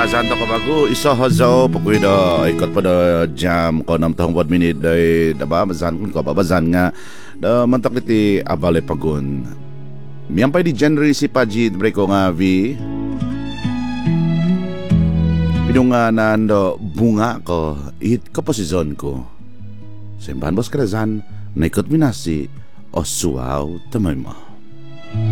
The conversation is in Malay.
kazan to kabago isa hazaw pakuy da ikot pa da jam ko 6 minute day daba bazan kun ko babazan nga da mantak iti abale pagun miyampay di January si Paji breko nga vi pidong nga nando bunga ko hit ko posisyon ko simbahan bos krazan na ikot minasi o suaw tamay mo.